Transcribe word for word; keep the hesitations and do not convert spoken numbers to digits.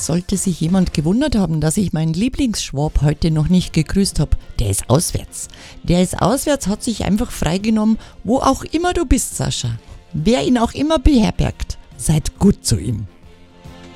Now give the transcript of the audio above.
Sollte sich jemand gewundert haben, dass ich meinen Lieblingsschwab heute noch nicht gegrüßt habe, der ist auswärts. Der ist auswärts, hat sich einfach freigenommen, wo auch immer du bist, Sascha. Wer ihn auch immer beherbergt, seid gut zu ihm.